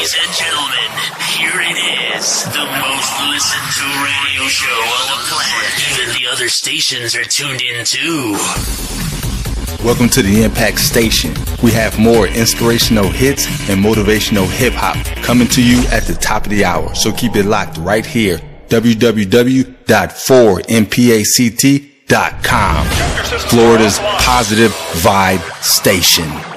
Ladies and gentlemen, here it is. The most listened to radio show on the planet. Even the other stations are tuned in too. Welcome to the Impact Station. We have more inspirational hits and motivational hip-hop coming to you at the top of the hour. So keep it locked right here. www.4mpact.com. Florida's positive vibe station.